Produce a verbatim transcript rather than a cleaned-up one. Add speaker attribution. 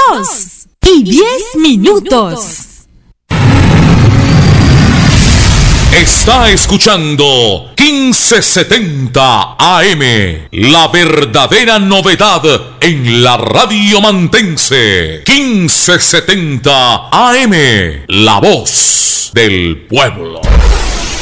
Speaker 1: dos y diez minutos.
Speaker 2: Está escuchando quince setenta A M, la verdadera novedad en la radio mantense. quince setenta A M, la voz del pueblo.